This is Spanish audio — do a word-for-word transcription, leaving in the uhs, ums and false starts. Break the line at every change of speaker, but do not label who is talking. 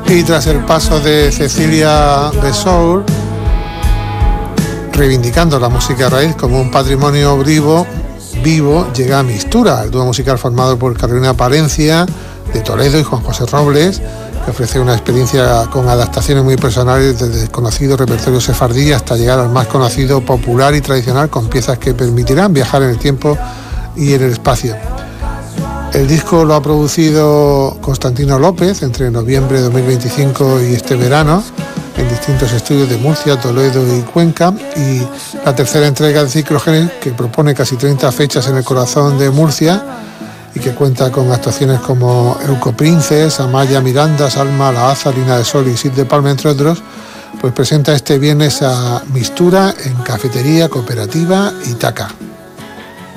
Y tras el paso de Cecilia Besour, reivindicando la música raíz como un patrimonio vivo, vivo llega a Mistura, el dúo musical formado por Carolina Parencia, de Toledo, y Juan José Robles, que ofrece una experiencia con adaptaciones muy personales desde desconocido repertorio sefardí hasta llegar al más conocido, popular y tradicional, con piezas que permitirán viajar en el tiempo y en el espacio. El disco lo ha producido Constantino López entre noviembre de dos mil veinticinco y este verano en distintos estudios de Murcia, Toledo y Cuenca, y la tercera entrega de Ciclogénesis, que propone casi treinta fechas en el corazón de Murcia y que cuenta con actuaciones como Euco Princes, Amaya Miranda, Salma, La Aza, Lina de Sol y Sid de Palma, entre otros, pues presenta este viernes a Mistura en Cafetería Cooperativa Itaca.